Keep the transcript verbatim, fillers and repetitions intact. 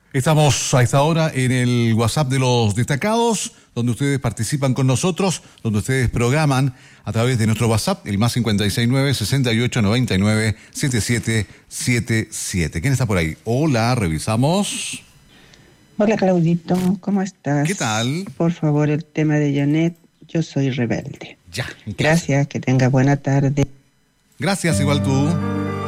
Estamos a esta hora en el WhatsApp de los destacados, donde ustedes participan con nosotros, donde ustedes programan a través de nuestro WhatsApp, el más cincuenta y seis nueve, sesenta y ocho, noventa y nueve, setenta y siete setenta y siete. ¿Quién está por ahí? Hola, revisamos. Hola Claudito, ¿cómo estás? ¿Qué tal? Por favor, el tema de Janet, Yo soy rebelde. Ya. Gracias, que tenga buena tarde. Gracias, igual tú.